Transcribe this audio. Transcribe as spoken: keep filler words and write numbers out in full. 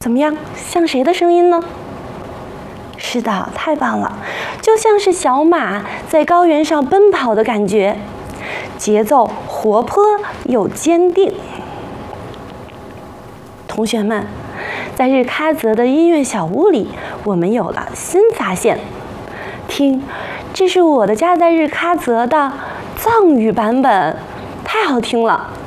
怎么样，像谁的声音呢？是的，太棒了，就像是小马在高原上奔跑的感觉，节奏活泼又坚定。同学们，在日喀则的音乐小屋里，我们有了新发现。听，这是我的家在日喀则的藏语版本，太好听了。